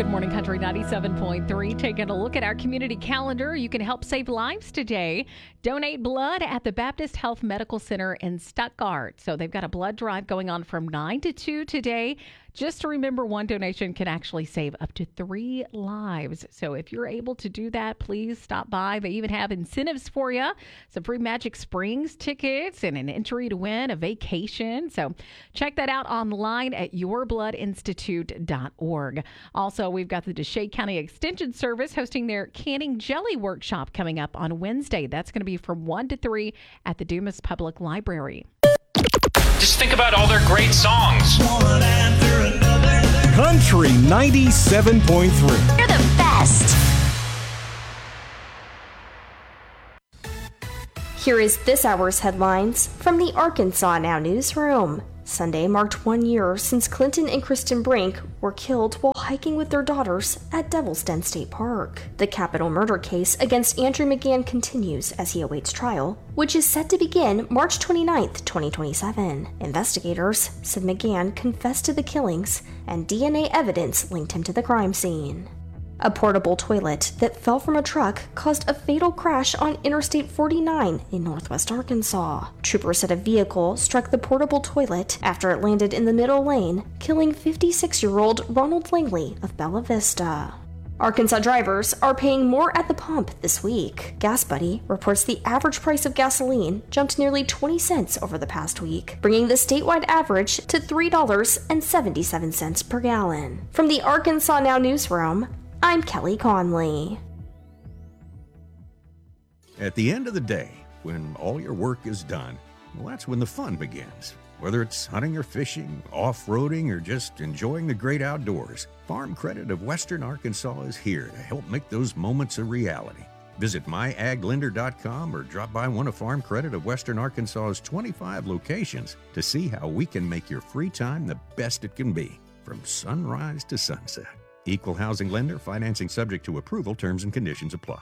Good Morning Country 97.3. Taking a look at our community calendar. You can help save lives today. Donate blood at the Baptist Health Medical Center in Stuttgart. So they've got a blood drive going on from 9 to 2 today. Just to remember, one donation can actually save up to 3 lives. So if you're able to do that, please stop by. They even have incentives for you. Some free Magic Springs tickets and an entry to win a vacation. So check that out online at yourbloodinstitute.org. Also, we've got the Desha County Extension Service hosting their canning jelly workshop coming up on Wednesday. That's going to be from 1 to 3 at the Dumas Public Library. Just think about all their great songs. Country 97.3. You're the best. Here is this hour's headlines from the Arkansas Now newsroom. Sunday marked 1 year since Clinton and Kristen Brink were killed while hiking with their daughters at Devil's Den State Park. The capital murder case against Andrew McGann continues as he awaits trial, which is set to begin March 29, 2027. Investigators said McGann confessed to the killings and DNA evidence linked him to the crime scene. A portable toilet that fell from a truck caused a fatal crash on Interstate 49 in northwest Arkansas. Troopers said a vehicle struck the portable toilet after it landed in the middle lane, killing 56-year-old Ronald Langley of Bella Vista. Arkansas drivers are paying more at the pump this week. GasBuddy reports the average price of gasoline jumped nearly 20 cents over the past week, bringing the statewide average to $3.77 per gallon. From the Arkansas Now newsroom, I'm Kelly Conley. At the end of the day, when all your work is done, well, that's when the fun begins. Whether it's hunting or fishing, off-roading, or just enjoying the great outdoors, Farm Credit of Western Arkansas is here to help make those moments a reality. Visit myaglender.com or drop by one of Farm Credit of Western Arkansas's 25 locations to see how we can make your free time the best it can be, from sunrise to sunset. Equal housing lender, financing subject to approval, terms and conditions apply.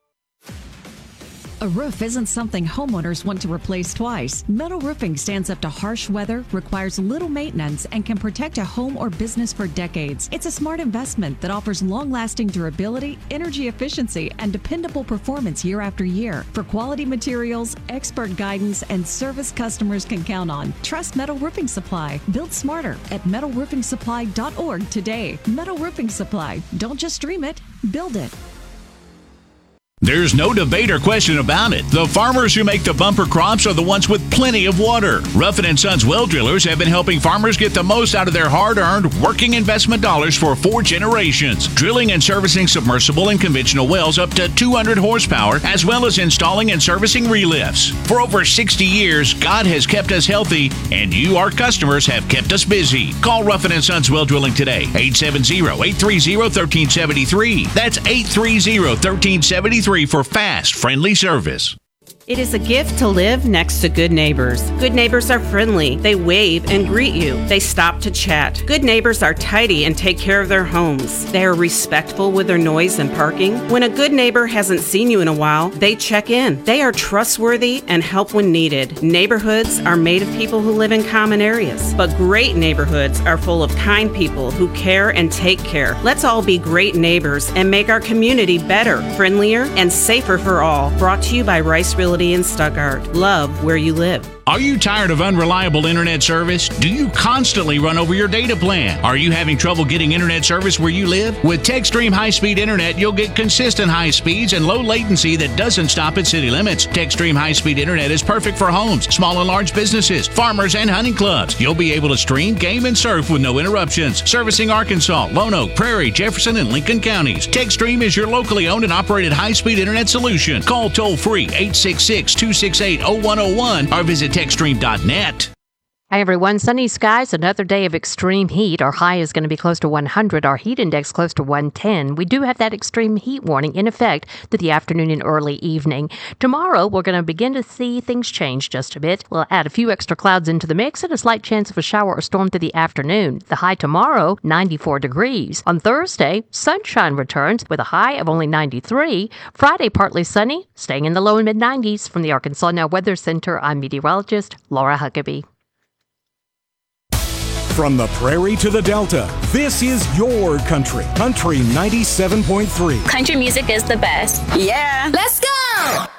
A roof isn't something homeowners want to replace twice. Metal roofing stands up to harsh weather, requires little maintenance, and can protect a home or business for decades. It's a smart investment that offers long-lasting durability, energy efficiency, and dependable performance year after year. For quality materials, expert guidance, and service customers can count on. Trust Metal Roofing Supply. Build smarter at metalroofingsupply.org today. Metal Roofing Supply. Don't just dream it, build it. There's no debate or question about it. The farmers who make the bumper crops are the ones with plenty of water. Ruffin & Sons well drillers have been helping farmers get the most out of their hard-earned working investment dollars for 4 generations. Drilling and servicing submersible and conventional wells up to 200 horsepower, as well as installing and servicing relifts. For over 60 years, God has kept us healthy, and you, our customers, have kept us busy. Call Ruffin & Sons Well Drilling today, 870-830-1373. That's 830-1373 for fast, friendly service. It is a gift to live next to good neighbors. Good neighbors are friendly. They wave and greet you. They stop to chat. Good neighbors are tidy and take care of their homes. They are respectful with their noise and parking. When a good neighbor hasn't seen you in a while, they check in. They are trustworthy and help when needed. Neighborhoods are made of people who live in common areas, but great neighborhoods are full of kind people who care and take care. Let's all be great neighbors and make our community better, friendlier, and safer for all. Brought to you by Rice Realty in Stuttgart. Love where you live. Are you tired of unreliable internet service? Do you constantly run over your data plan? Are you having trouble getting internet service where you live? With TechStream High-Speed Internet, you'll get consistent high speeds and low latency that doesn't stop at city limits. TechStream High-Speed Internet is perfect for homes, small and large businesses, farmers, and hunting clubs. You'll be able to stream, game, and surf with no interruptions. Servicing Arkansas, Lone Oak, Prairie, Jefferson, and Lincoln counties. TechStream is your locally owned and operated high-speed internet solution. Call toll-free 866-268-0101 or visit TechStream.net. Hi, everyone. Sunny skies, another day of extreme heat. Our high is going to be close to 100. Our heat index close to 110. We do have that extreme heat warning in effect through the afternoon and early evening. Tomorrow, we're going to begin to see things change just a bit. We'll add a few extra clouds into the mix and a slight chance of a shower or storm through the afternoon. The high tomorrow, 94 degrees. On Thursday, sunshine returns with a high of only 93. Friday, partly sunny, staying in the low and mid-90s. From the Arkansas Now Weather Center, I'm meteorologist Laura Huckabee. From the prairie to the Delta, this is your country. Country 97.3. Country music is the best. Yeah. Let's go!